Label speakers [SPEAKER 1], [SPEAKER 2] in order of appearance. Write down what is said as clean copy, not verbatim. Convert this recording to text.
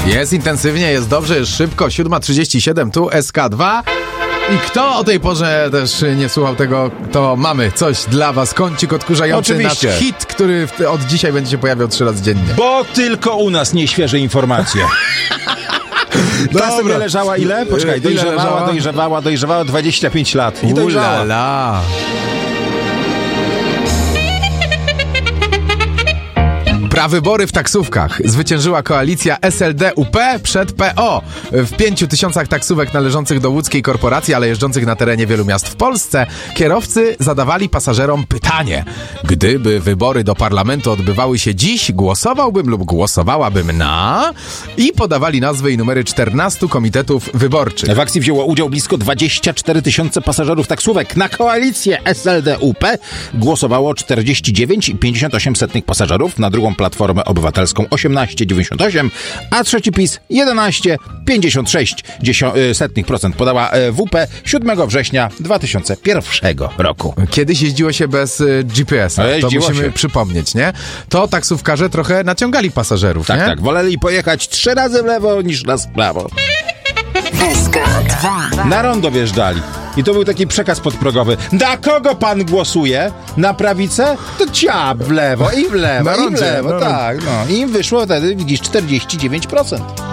[SPEAKER 1] Jest intensywnie, jest dobrze, jest szybko. 7:37, tu SK2. I kto o tej porze też nie słuchał tego, to mamy coś dla was. Kącik odkurzający,
[SPEAKER 2] Oczywiście.
[SPEAKER 1] nasz hit, który od dzisiaj będzie się pojawiał 3 razy dziennie.
[SPEAKER 2] Bo tylko u nas nieświeże informacje. Ta sobie leżała ile? Poczekaj, dojrzewała 25 lat. I dojrzała.
[SPEAKER 1] Ulala. Prawybory w taksówkach. Zwyciężyła koalicja SLD-UP przed PO. W 5000 taksówek należących do łódzkiej korporacji, ale jeżdżących na terenie wielu miast w Polsce, kierowcy zadawali pasażerom pytanie. Gdyby wybory do parlamentu odbywały się dziś, głosowałbym lub głosowałabym na... I podawali nazwy i numery 14 komitetów wyborczych.
[SPEAKER 2] W akcji wzięło udział blisko 24 000 pasażerów taksówek. Na koalicję SLD-UP głosowało 49,58 pasażerów, na drugą Platformę Obywatelską 18,98, a trzeci PiS 11,56% podała WP 7 września 2001 roku.
[SPEAKER 1] Kiedyś jeździło się bez GPS-a, to musimy przypomnieć, nie? To taksówkarze trochę naciągali pasażerów,
[SPEAKER 2] tak,
[SPEAKER 1] nie?
[SPEAKER 2] Tak, woleli pojechać 3 razy w lewo niż raz w prawo.
[SPEAKER 3] SK2.
[SPEAKER 2] Na rondo wjeżdżali. I to był taki przekaz podprogowy. Na kogo pan głosuje? Na prawicę? To ciap w lewo i w lewo, i w lewo. Tak, no. I im wyszło wtedy, widzisz, 49%.